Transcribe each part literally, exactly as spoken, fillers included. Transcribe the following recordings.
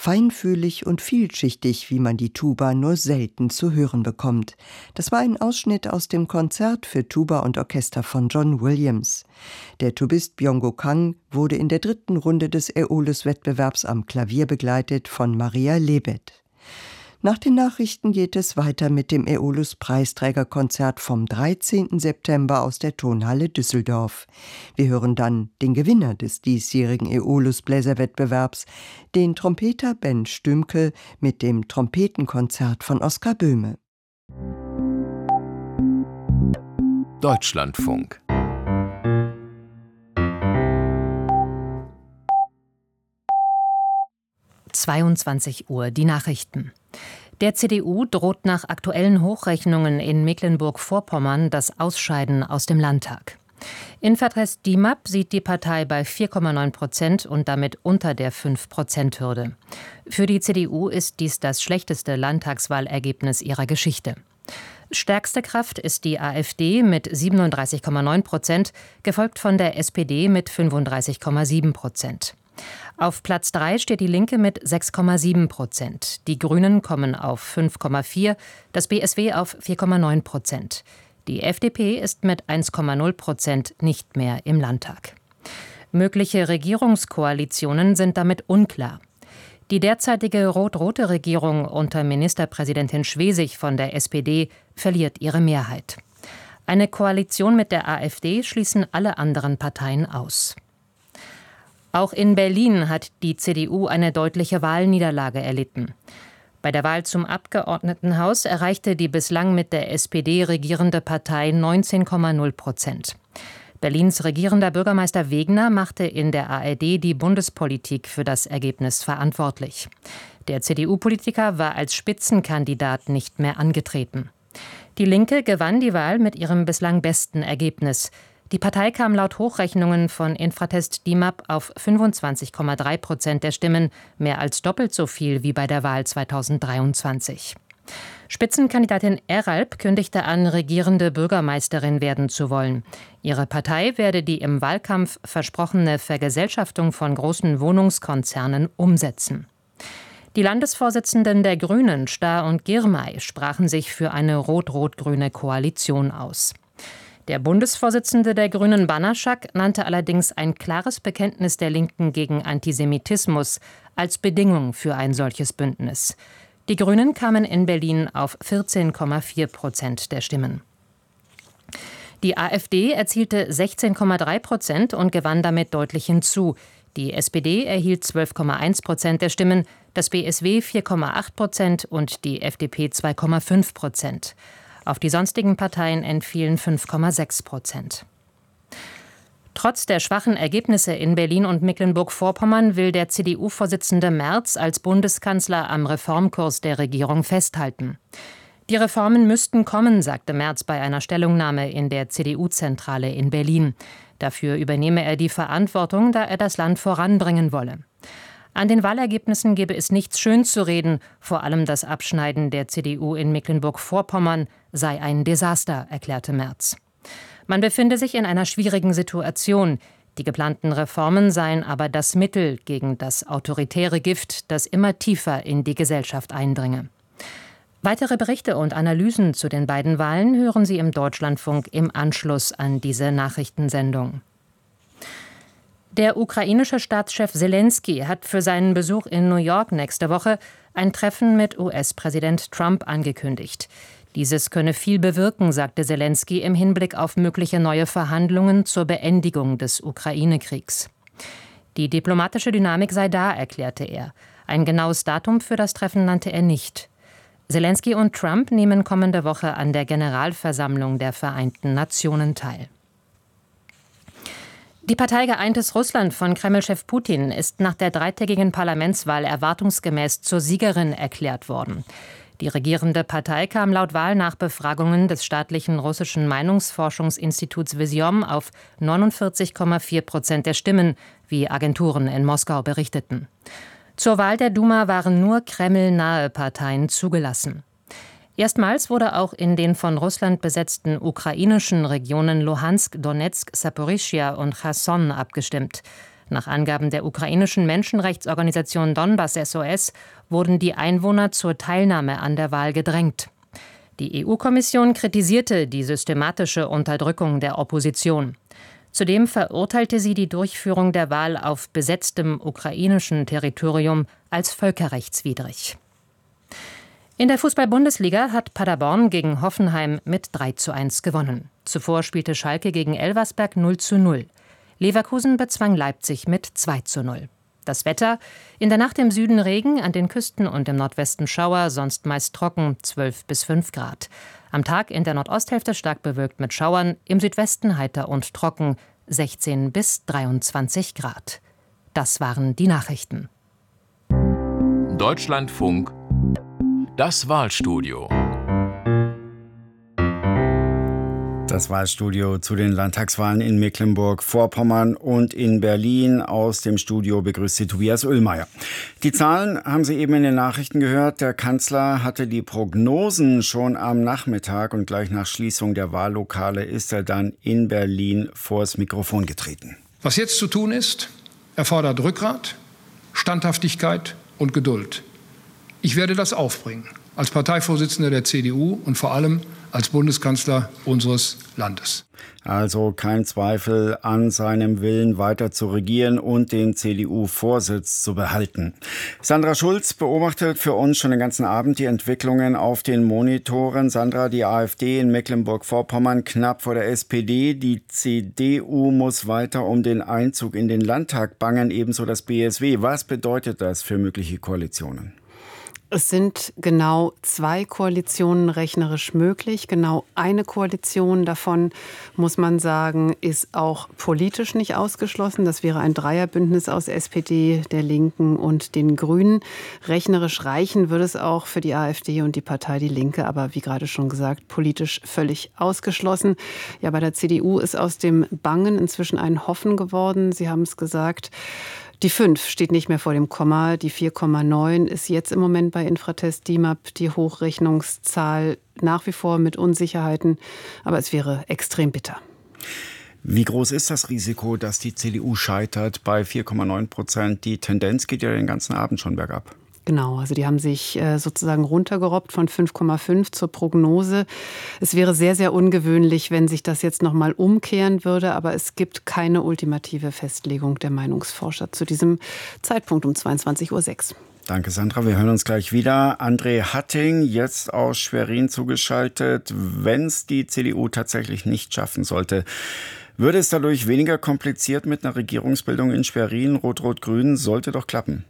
Feinfühlig und vielschichtig, wie man die Tuba nur selten zu hören bekommt. Das war ein Ausschnitt aus dem Konzert für Tuba und Orchester von John Williams. Der Tubist Byung-Go Kang wurde in der dritten Runde des Aeolus-Wettbewerbs am Klavier begleitet von Maria Lebet. Nach den Nachrichten geht es weiter mit dem Aeolus-Preisträgerkonzert vom dreizehnten September aus der Tonhalle Düsseldorf. Wir hören dann den Gewinner des diesjährigen Aeolus-Bläserwettbewerbs, den Trompeter Ben Stümke mit dem Trompetenkonzert von Oskar Böhme. Deutschlandfunk. zweiundzwanzig Uhr, die Nachrichten. Der C D U droht nach aktuellen Hochrechnungen in Mecklenburg-Vorpommern das Ausscheiden aus dem Landtag. Infratest D I M A P sieht die Partei bei vier Komma neun Prozent und damit unter der fünf Prozent Hürde. Für die C D U ist dies das schlechteste Landtagswahlergebnis ihrer Geschichte. Stärkste Kraft ist die AfD mit siebenunddreißig Komma neun Prozent, gefolgt von der S P D mit fünfunddreißig Komma sieben Prozent. Auf Platz drei steht die Linke mit sechs Komma sieben Prozent. Die Grünen kommen auf fünf Komma vier, das B S W auf vier Komma neun Prozent. Die F D P ist mit eins Komma null Prozent nicht mehr im Landtag. Mögliche Regierungskoalitionen sind damit unklar. Die derzeitige rot-rote Regierung unter Ministerpräsidentin Schwesig von der S P D verliert ihre Mehrheit. Eine Koalition mit der AfD schließen alle anderen Parteien aus. Auch in Berlin hat die C D U eine deutliche Wahlniederlage erlitten. Bei der Wahl zum Abgeordnetenhaus erreichte die bislang mit der S P D regierende Partei neunzehn Komma null Prozent. Berlins regierender Bürgermeister Wegner machte in der A R D die Bundespolitik für das Ergebnis verantwortlich. Der C D U-Politiker war als Spitzenkandidat nicht mehr angetreten. Die Linke gewann die Wahl mit ihrem bislang besten Ergebnis. Die Partei kam laut Hochrechnungen von Infratest D I M A P auf fünfundzwanzig Komma drei Prozent der Stimmen, mehr als doppelt so viel wie bei der Wahl zweitausenddreiundzwanzig. Spitzenkandidatin Eralp kündigte an, regierende Bürgermeisterin werden zu wollen. Ihre Partei werde die im Wahlkampf versprochene Vergesellschaftung von großen Wohnungskonzernen umsetzen. Die Landesvorsitzenden der Grünen, Stahr und Girmay, sprachen sich für eine rot-rot-grüne Koalition aus. Der Bundesvorsitzende der Grünen, Banaschak, nannte allerdings ein klares Bekenntnis der Linken gegen Antisemitismus als Bedingung für ein solches Bündnis. Die Grünen kamen in Berlin auf vierzehn Komma vier Prozent der Stimmen. Die AfD erzielte sechzehn Komma drei Prozent und gewann damit deutlich hinzu. Die S P D erhielt zwölf Komma eins Prozent der Stimmen, das B S W vier Komma acht Prozent und die F D P zwei Komma fünf Prozent. Auf die sonstigen Parteien entfielen fünf Komma sechs Prozent. Trotz der schwachen Ergebnisse in Berlin und Mecklenburg-Vorpommern will der C D U-Vorsitzende Merz als Bundeskanzler am Reformkurs der Regierung festhalten. Die Reformen müssten kommen, sagte Merz bei einer Stellungnahme in der C D U-Zentrale in Berlin. Dafür übernehme er die Verantwortung, da er das Land voranbringen wolle. An den Wahlergebnissen gebe es nichts schön zu reden, vor allem das Abschneiden der C D U in Mecklenburg-Vorpommern sei ein Desaster, erklärte Merz. Man befinde sich in einer schwierigen Situation. Die geplanten Reformen seien aber das Mittel gegen das autoritäre Gift, das immer tiefer in die Gesellschaft eindringe. Weitere Berichte und Analysen zu den beiden Wahlen hören Sie im Deutschlandfunk im Anschluss an diese Nachrichtensendung. Der ukrainische Staatschef Selenskyj hat für seinen Besuch in New York nächste Woche ein Treffen mit U S-Präsident Trump angekündigt. Dieses könne viel bewirken, sagte Selenskyj im Hinblick auf mögliche neue Verhandlungen zur Beendigung des Ukraine-Kriegs. Die diplomatische Dynamik sei da, erklärte er. Ein genaues Datum für das Treffen nannte er nicht. Selenskyj und Trump nehmen kommende Woche an der Generalversammlung der Vereinten Nationen teil. Die Partei Geeintes Russland von Kreml-Chef Putin ist nach der dreitägigen Parlamentswahl erwartungsgemäß zur Siegerin erklärt worden. Die regierende Partei kam laut Wahlnachbefragungen des staatlichen russischen Meinungsforschungsinstituts Visyom auf neunundvierzig Komma vier Prozent der Stimmen, wie Agenturen in Moskau berichteten. Zur Wahl der Duma waren nur Kreml-nahe Parteien zugelassen. Erstmals wurde auch in den von Russland besetzten ukrainischen Regionen Luhansk, Donetsk, Saporischschja und Cherson abgestimmt. Nach Angaben der ukrainischen Menschenrechtsorganisation Donbass S O S wurden die Einwohner zur Teilnahme an der Wahl gedrängt. Die E U-Kommission kritisierte die systematische Unterdrückung der Opposition. Zudem verurteilte sie die Durchführung der Wahl auf besetztem ukrainischen Territorium als völkerrechtswidrig. In der Fußball-Bundesliga hat Paderborn gegen Hoffenheim mit drei zu eins gewonnen. Zuvor spielte Schalke gegen Elversberg null zu null. Leverkusen bezwang Leipzig mit zwei zu null. Das Wetter: in der Nacht im Süden Regen, an den Küsten und im Nordwesten Schauer, sonst meist trocken, zwölf bis fünf Grad. Am Tag in der Nordosthälfte stark bewölkt mit Schauern, im Südwesten heiter und trocken, sechzehn bis dreiundzwanzig Grad. Das waren die Nachrichten. Deutschlandfunk, das Wahlstudio. Das Wahlstudio zu den Landtagswahlen in Mecklenburg-Vorpommern und in Berlin. Aus dem Studio begrüßt Sie Tobias Oehlmeier. Die Zahlen haben Sie eben in den Nachrichten gehört. Der Kanzler hatte die Prognosen schon am Nachmittag und gleich nach Schließung der Wahllokale ist er dann in Berlin vors Mikrofon getreten. Was jetzt zu tun ist, erfordert Rückgrat, Standhaftigkeit und Geduld. Ich werde das aufbringen, als Parteivorsitzender der C D U und vor allem als Bundeskanzler unseres Landes. Also kein Zweifel an seinem Willen, weiter zu regieren und den C D U-Vorsitz zu behalten. Sandra Schulz beobachtet für uns schon den ganzen Abend die Entwicklungen auf den Monitoren. Sandra, die AfD in Mecklenburg-Vorpommern knapp vor der S P D. Die C D U muss weiter um den Einzug in den Landtag bangen, ebenso das B S W. Was bedeutet das für mögliche Koalitionen? Es sind genau zwei Koalitionen rechnerisch möglich. Genau eine Koalition davon, muss man sagen, ist auch politisch nicht ausgeschlossen. Das wäre ein Dreierbündnis aus S P D, der Linken und den Grünen. Rechnerisch reichen würde es auch für die AfD und die Partei Die Linke, aber wie gerade schon gesagt, politisch völlig ausgeschlossen. Ja, bei der C D U ist aus dem Bangen inzwischen ein Hoffen geworden. Sie haben es gesagt. Die fünf steht nicht mehr vor dem Komma, die vier Komma neun ist jetzt im Moment bei Infratest D I M A P die Hochrechnungszahl, nach wie vor mit Unsicherheiten, aber es wäre extrem bitter. Wie groß ist das Risiko, dass die C D U scheitert bei vier Komma neun Prozent? Die Tendenz geht ja den ganzen Abend schon bergab. Genau, also die haben sich sozusagen runtergerobbt von fünf Komma fünf zur Prognose. Es wäre sehr, sehr ungewöhnlich, wenn sich das jetzt noch mal umkehren würde, aber es gibt keine ultimative Festlegung der Meinungsforscher zu diesem Zeitpunkt um zweiundzwanzig Uhr sechs. Danke, Sandra. Wir hören uns gleich wieder. André Hatting, jetzt aus Schwerin zugeschaltet. Wenn es die C D U tatsächlich nicht schaffen sollte, würde es dadurch weniger kompliziert mit einer Regierungsbildung in Schwerin? Rot-Rot-Grün sollte doch klappen.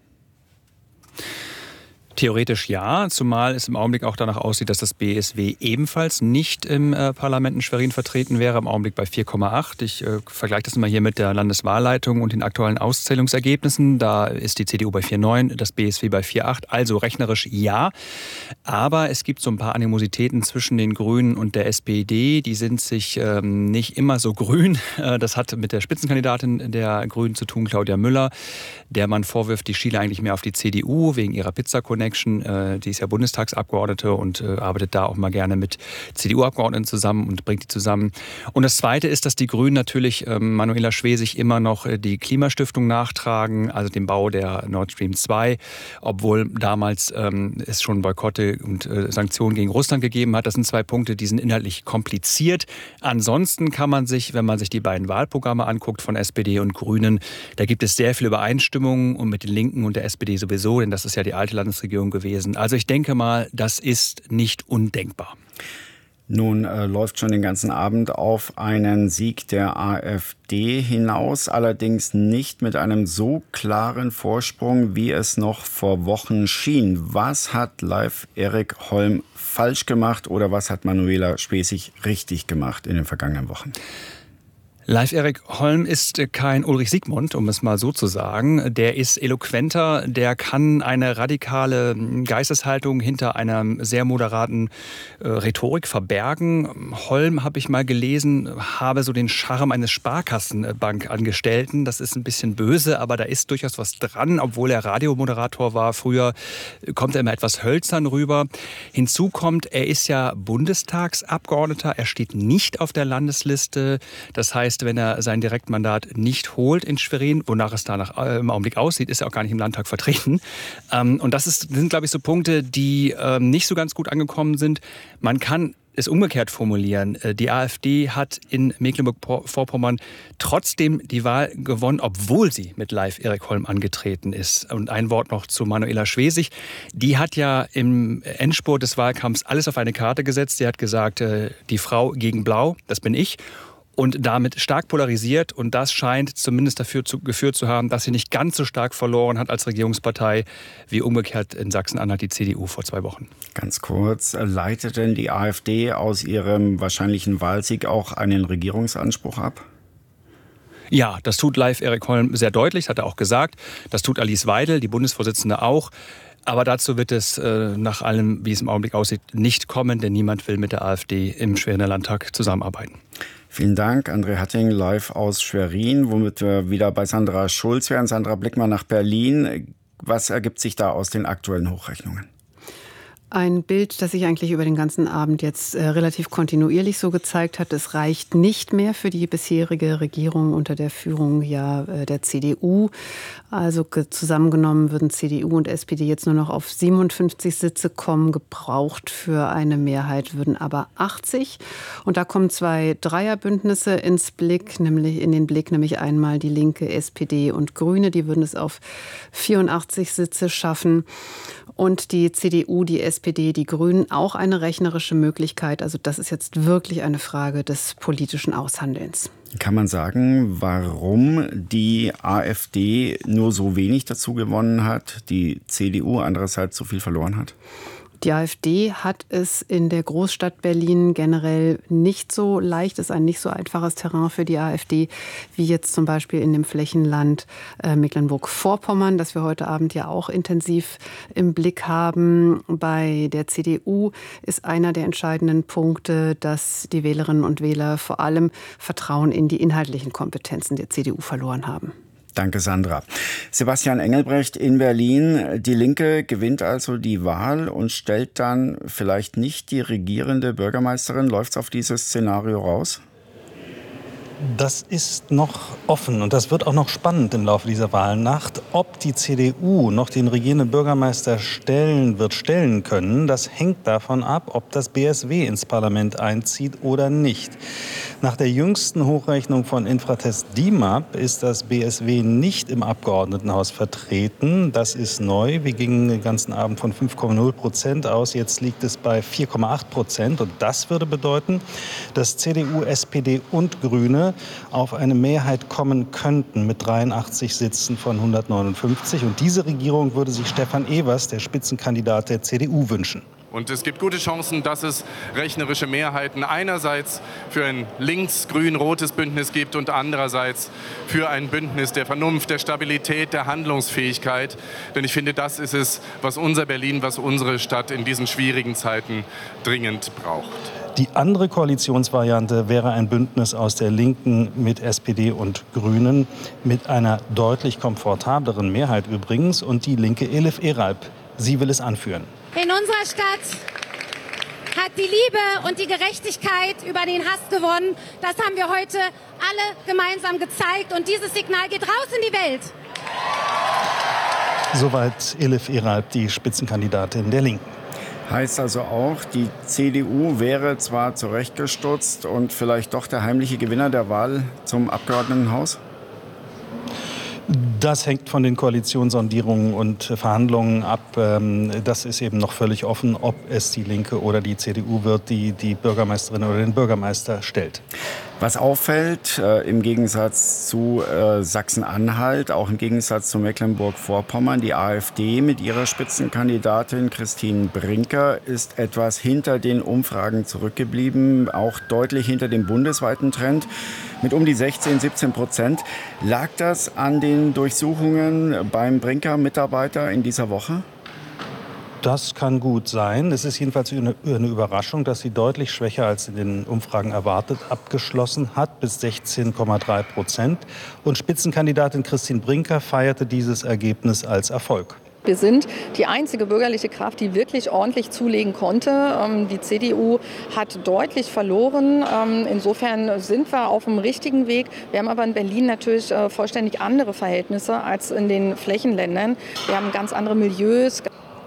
Theoretisch ja, zumal es im Augenblick auch danach aussieht, dass das B S W ebenfalls nicht im äh, Parlament in Schwerin vertreten wäre, im Augenblick bei vier Komma acht. Ich äh, vergleiche das immer hier mit der Landeswahlleitung und den aktuellen Auszählungsergebnissen. Da ist die C D U bei vier Komma neun, das B S W bei vier Komma acht, also rechnerisch ja. Aber es gibt so ein paar Animositäten zwischen den Grünen und der S P D. Die sind sich ähm, nicht immer so grün. Äh, das hat mit der Spitzenkandidatin der Grünen zu tun, Claudia Müller, der man vorwirft, die schiele eigentlich mehr auf die C D U wegen ihrer Pizza-Connection. Die ist ja Bundestagsabgeordnete und äh, arbeitet da auch mal gerne mit C D U-Abgeordneten zusammen und bringt die zusammen. Und das Zweite ist, dass die Grünen natürlich äh, Manuela Schwesig immer noch äh, die Klimastiftung nachtragen, also den Bau der Nord Stream zwei, obwohl damals ähm, es schon Boykotte und äh, Sanktionen gegen Russland gegeben hat. Das sind zwei Punkte, die sind inhaltlich kompliziert. Ansonsten kann man sich, wenn man sich die beiden Wahlprogramme anguckt von S P D und Grünen, da gibt es sehr viele Übereinstimmungen und mit den Linken und der S P D sowieso, denn das ist ja die alte Landesregierung gewesen. Also ich denke mal, das ist nicht undenkbar. Nun äh, läuft schon den ganzen Abend auf einen Sieg der AfD hinaus, allerdings nicht mit einem so klaren Vorsprung, wie es noch vor Wochen schien. Was hat Leif Erik Holm falsch gemacht oder was hat Manuela Schwesig richtig gemacht in den vergangenen Wochen? Leif Erik Holm ist kein Ulrich Siegmund, um es mal so zu sagen. Der ist eloquenter, der kann eine radikale Geisteshaltung hinter einer sehr moderaten äh, Rhetorik verbergen. Holm, habe ich mal gelesen, habe so den Charme eines Sparkassenbankangestellten. Das ist ein bisschen böse, aber da ist durchaus was dran. Obwohl er Radiomoderator war früher, kommt er immer etwas hölzern rüber. Hinzu kommt, er ist ja Bundestagsabgeordneter. Er steht nicht auf der Landesliste. Das heißt, heißt, wenn er sein Direktmandat nicht holt in Schwerin, wonach es danach äh, im Augenblick aussieht, ist er auch gar nicht im Landtag vertreten. Ähm, und das ist, sind, glaube ich, so Punkte, die ähm, nicht so ganz gut angekommen sind. Man kann es umgekehrt formulieren. Die AfD hat in Mecklenburg-Vorpommern trotzdem die Wahl gewonnen, obwohl sie mit Leif Erik Holm angetreten ist. Und ein Wort noch zu Manuela Schwesig. Die hat ja im Endspurt des Wahlkampfs alles auf eine Karte gesetzt. Sie hat gesagt, die Frau gegen Blau, das bin ich. Und damit stark polarisiert. Und das scheint zumindest dafür zu, geführt zu haben, dass sie nicht ganz so stark verloren hat als Regierungspartei, wie umgekehrt in Sachsen-Anhalt die C D U vor zwei Wochen. Ganz kurz, leitet denn die AfD aus ihrem wahrscheinlichen Wahlsieg auch einen Regierungsanspruch ab? Ja, das tut Leif Erik Holm sehr deutlich, hat er auch gesagt. Das tut Alice Weidel, die Bundesvorsitzende, auch. Aber dazu wird es äh, nach allem, wie es im Augenblick aussieht, nicht kommen, denn niemand will mit der AfD im Schweriner Landtag zusammenarbeiten. Vielen Dank, André Hatting, live aus Schwerin, womit wir wieder bei Sandra Schulz wären. Sandra, blick mal nach Berlin. Was ergibt sich da aus den aktuellen Hochrechnungen? Ein Bild, das sich eigentlich über den ganzen Abend jetzt äh, relativ kontinuierlich so gezeigt hat. Es reicht nicht mehr für die bisherige Regierung unter der Führung ja, äh, der C D U. Also zusammengenommen würden C D U und S P D jetzt nur noch auf siebenundfünfzig Sitze kommen. Gebraucht für eine Mehrheit würden aber achtzig. Und da kommen zwei Dreierbündnisse ins Blick, nämlich in den Blick, nämlich einmal die Linke, S P D und Grüne. Die würden es auf vierundachtzig Sitze schaffen. Und die C D U, die S P D, die Grünen auch eine rechnerische Möglichkeit. Also das ist jetzt wirklich eine Frage des politischen Aushandelns. Kann man sagen, warum die AfD nur so wenig dazu gewonnen hat, die C D U andererseits so viel verloren hat? Die AfD hat es in der Großstadt Berlin generell nicht so leicht, ist ein nicht so einfaches Terrain für die AfD, wie jetzt zum Beispiel in dem Flächenland äh, Mecklenburg-Vorpommern, das wir heute Abend ja auch intensiv im Blick haben. Bei der C D U ist einer der entscheidenden Punkte, dass die Wählerinnen und Wähler vor allem Vertrauen in die inhaltlichen Kompetenzen der C D U verloren haben. Danke, Sandra. Sebastian Engelbrecht in Berlin. Die Linke gewinnt also die Wahl und stellt dann vielleicht nicht die regierende Bürgermeisterin. Läuft es auf dieses Szenario raus? Das ist noch offen und das wird auch noch spannend im Laufe dieser Wahlnacht. Ob die C D U noch den regierenden Bürgermeister stellen wird, stellen können, das hängt davon ab, ob das B S W ins Parlament einzieht oder nicht. Nach der jüngsten Hochrechnung von Infratest D I M A P ist das B S W nicht im Abgeordnetenhaus vertreten. Das ist neu. Wir gingen den ganzen Abend von fünf Komma null Prozent aus. Jetzt liegt es bei vier Komma acht Prozent. Und das würde bedeuten, dass C D U, S P D und Grüne auf eine Mehrheit kommen könnten mit dreiundachtzig Sitzen von hundertneunundfünfzig. Und diese Regierung würde sich Stefan Evers, der Spitzenkandidat der C D U, wünschen. Und es gibt gute Chancen, dass es rechnerische Mehrheiten einerseits für ein links-grün-rotes Bündnis gibt und andererseits für ein Bündnis der Vernunft, der Stabilität, der Handlungsfähigkeit. Denn ich finde, das ist es, was unser Berlin, was unsere Stadt in diesen schwierigen Zeiten dringend braucht. Die andere Koalitionsvariante wäre ein Bündnis aus der Linken mit S P D und Grünen, mit einer deutlich komfortableren Mehrheit übrigens. Und die Linke Elif Eralp, sie will es anführen. In unserer Stadt hat die Liebe und die Gerechtigkeit über den Hass gewonnen. Das haben wir heute alle gemeinsam gezeigt. Und dieses Signal geht raus in die Welt. Soweit Elif Eralp, die Spitzenkandidatin der Linken. Heißt also auch, die C D U wäre zwar zurechtgestutzt und vielleicht doch der heimliche Gewinner der Wahl zum Abgeordnetenhaus? Das hängt von den Koalitionssondierungen und Verhandlungen ab. Das ist eben noch völlig offen, ob es die Linke oder die C D U wird, die die Bürgermeisterin oder den Bürgermeister stellt. Was auffällt, äh, im Gegensatz zu äh, Sachsen-Anhalt, auch im Gegensatz zu Mecklenburg-Vorpommern, die AfD mit ihrer Spitzenkandidatin Christine Brinker ist etwas hinter den Umfragen zurückgeblieben, auch deutlich hinter dem bundesweiten Trend mit um die sechzehn, siebzehn Prozent. Lag das an den Durchsuchungen beim Brinker-Mitarbeiter in dieser Woche? Das kann gut sein. Es ist jedenfalls eine Überraschung, dass sie deutlich schwächer als in den Umfragen erwartet abgeschlossen hat, bis sechzehn Komma drei Prozent. Und Spitzenkandidatin Christine Brinker feierte dieses Ergebnis als Erfolg. Wir sind die einzige bürgerliche Kraft, die wirklich ordentlich zulegen konnte. Die C D U hat deutlich verloren. Insofern sind wir auf dem richtigen Weg. Wir haben aber in Berlin natürlich vollständig andere Verhältnisse als in den Flächenländern. Wir haben ganz andere Milieus.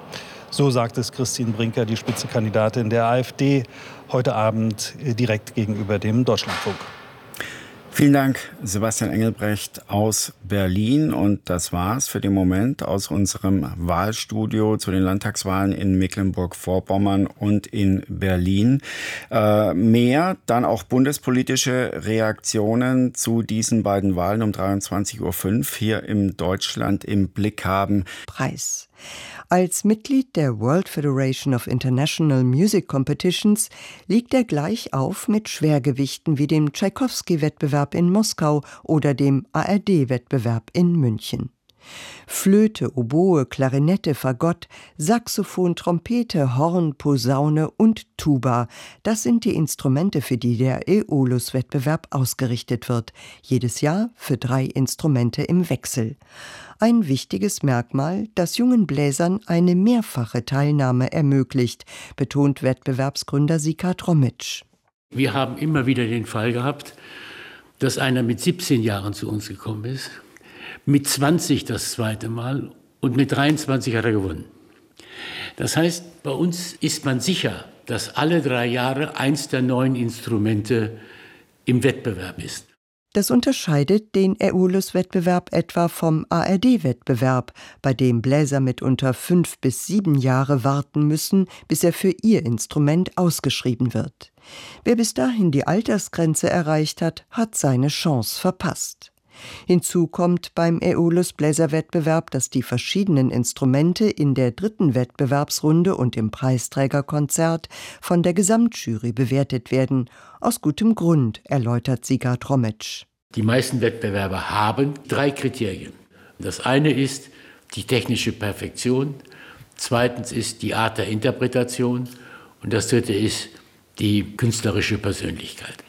So sagt es Christine Brinker, die Spitzenkandidatin der AfD, heute Abend direkt gegenüber dem Deutschlandfunk. Vielen Dank, Sebastian Engelbrecht aus Berlin. Und das war's für den Moment aus unserem Wahlstudio zu den Landtagswahlen in Mecklenburg-Vorpommern und in Berlin. Äh, mehr, dann auch bundespolitische Reaktionen zu diesen beiden Wahlen um dreiundzwanzig Uhr fünf hier im Deutschland im Blick haben. Preis. Als Mitglied der World Federation of International Music Competitions liegt er gleich auf mit Schwergewichten wie dem Tschaikowski-Wettbewerb in Moskau oder dem A R D-Wettbewerb in München. Flöte, Oboe, Klarinette, Fagott, Saxophon, Trompete, Horn, Posaune und Tuba. Das sind die Instrumente, für die der Aeolus-Wettbewerb ausgerichtet wird. Jedes Jahr für drei Instrumente im Wechsel. Ein wichtiges Merkmal, das jungen Bläsern eine mehrfache Teilnahme ermöglicht, betont Wettbewerbsgründer Sika Tromitsch. Wir haben immer wieder den Fall gehabt, dass einer mit siebzehn Jahren zu uns gekommen ist, mit zwanzig das zweite Mal und mit dreiundzwanzig hat er gewonnen. Das heißt, bei uns ist man sicher, dass alle drei Jahre eins der neuen Instrumente im Wettbewerb ist. Das unterscheidet den Aeolus-Wettbewerb etwa vom A R D-Wettbewerb, bei dem Bläser mitunter fünf bis sieben Jahre warten müssen, bis er für ihr Instrument ausgeschrieben wird. Wer bis dahin die Altersgrenze erreicht hat, hat seine Chance verpasst. Hinzu kommt beim Aeolus-Bläserwettbewerb, dass die verschiedenen Instrumente in der dritten Wettbewerbsrunde und im Preisträgerkonzert von der Gesamtjury bewertet werden. Aus gutem Grund, erläutert Sika Tromitsch. Die meisten Wettbewerber haben drei Kriterien. Das eine ist die technische Perfektion, zweitens ist die Art der Interpretation und das dritte ist die künstlerische Persönlichkeit.